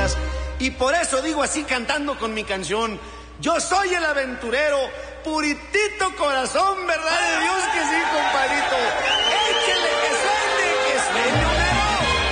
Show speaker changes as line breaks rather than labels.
horas. Y por eso digo así cantando con mi canción: yo soy el aventurero, puritito corazón, ¿verdad de Dios que sí, compadrito?